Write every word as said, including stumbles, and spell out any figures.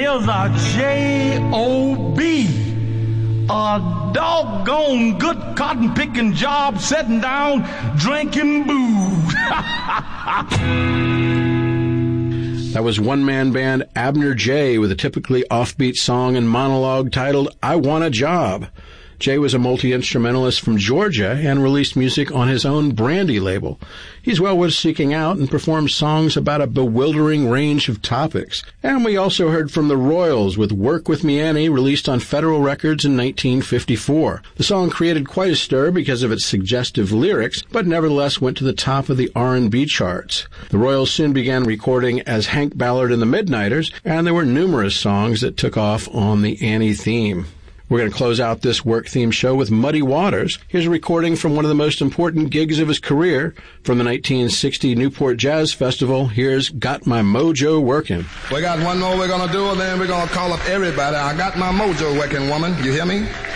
Here's a J O B. A doggone good cotton-picking job, sitting down, drinking booze. That was one-man band Abner Jay with a typically offbeat song and monologue titled I Want a Job. Jay was a multi-instrumentalist from Georgia and released music on his own Brandy label. He's well worth seeking out and performs songs about a bewildering range of topics. And we also heard from the Royals with Work With Me Annie, released on Federal Records in nineteen fifty-four. The song created quite a stir because of its suggestive lyrics, but nevertheless went to the top of the R and B charts. The Royals soon began recording as Hank Ballard and the Midnighters, and there were numerous songs that took off on the Annie theme. We're going to close out this work theme show with Muddy Waters. Here's a recording from one of the most important gigs of his career from the nineteen sixty Newport Jazz Festival. Here's Got My Mojo Working. We got one more we're going to do, and then we're going to call up everybody. I got my mojo working, woman. You hear me?